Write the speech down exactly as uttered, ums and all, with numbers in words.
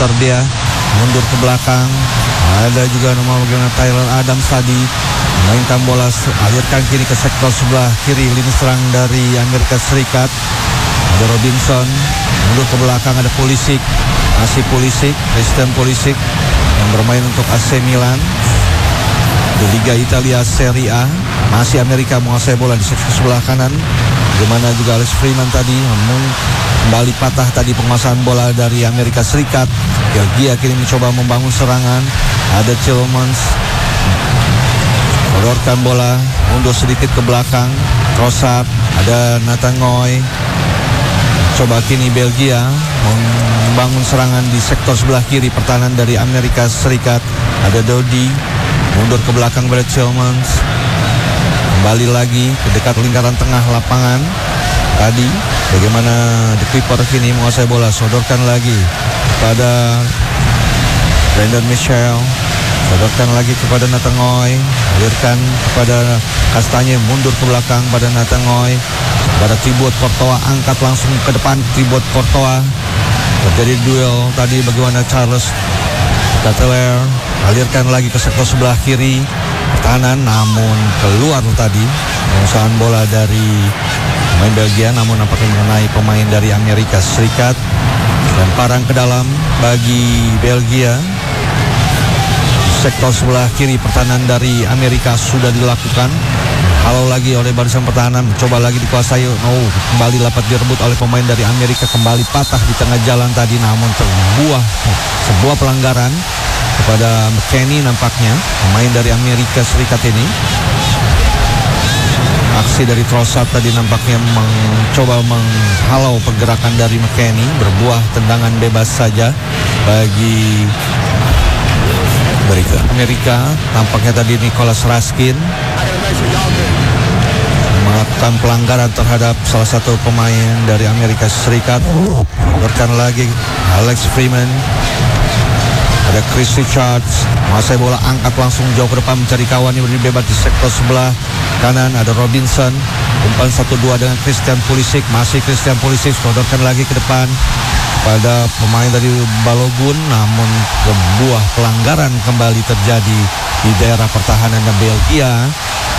muter dia, mundur ke belakang. Ada juga nomor bagaimana Tyler Adams tadi mainkan bola, alirkan kiri ke sektor sebelah kiri lini serang dari Amerika Serikat. Ada Robinson, mundur ke belakang, ada Pulisic, masih Pulisic, Christian Pulisic yang bermain untuk A C Milan di Liga Italia Serie A. Masih Amerika menguasai bola di sektor sebelah kanan. Bagaimana juga Alex Freeman tadi, namun kembali patah tadi penguasaan bola dari Amerika Serikat. Belgia kini mencoba membangun serangan. Ada Tielemans, kodorkan bola, mundur sedikit ke belakang. Trossard, ada Nathan Ngoy. Coba kini Belgia membangun serangan di sektor sebelah kiri pertahanan dari Amerika Serikat. Ada Dodi, mundur ke belakang pada Tielemans. Kembali lagi ke dekat lingkaran tengah lapangan. Tadi bagaimana The Clipper kini menguasai bola, sodorkan lagi kepada Brandon Michel, sodorkan lagi kepada Nathan Ngoy, alirkan kepada Kastanye, mundur ke belakang pada Nathan Ngoy, pada Thibaut Courtois, angkat langsung ke depan Thibaut Courtois. Terjadi duel tadi bagaimana Charles Cateler, alirkan lagi ke sektor sebelah kiri pertahanan, namun keluar tadi penguasaan bola dari pemain Belgia, namun nampaknya mengenai pemain dari Amerika Serikat. Dan parang ke dalam bagi Belgia. Sektor sebelah kiri pertahanan dari Amerika sudah dilakukan. Halau lagi oleh barisan pertahanan, mencoba lagi dikuasai. Oh, kembali dapat direbut oleh pemain dari Amerika, kembali patah di tengah jalan tadi, namun terbuah sebuah pelanggaran kepada McKennie nampaknya, pemain dari Amerika Serikat ini. Aksi dari Trossard tadi nampaknya mencoba menghalau pergerakan dari McKennie, berbuah tendangan bebas saja bagi Amerika. Amerika tampaknya tadi Nicholas Raskin melakukan pelanggaran terhadap salah satu pemain dari Amerika Serikat. Berkan lagi Alex Freeman, ada Chris Richards, menguasai bola, angkat langsung jauh ke depan mencari kawan yang berdiri bebas di sektor sebelah kanan. Ada Robinson, umpan satu dua dengan Christian Pulisic, masih Christian Pulisic, sodorkan lagi ke depan pada pemain dari Balogun, namun sebuah pelanggaran kembali terjadi di daerah pertahanan Belgia.